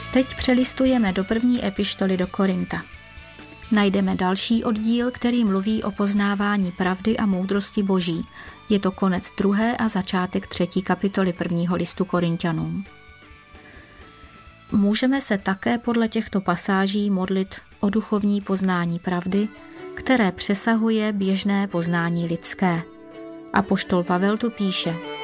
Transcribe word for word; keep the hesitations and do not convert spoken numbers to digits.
Teď přelistujeme do první epištoly do Korinta. Najdeme další oddíl, který mluví o poznávání pravdy a moudrosti Boží. Je to konec druhé a začátek třetí kapitoly prvního listu Korinťanům. Můžeme se také podle těchto pasáží modlit o duchovní poznání pravdy, které přesahuje běžné poznání lidské. Apoštol Pavel tu píše: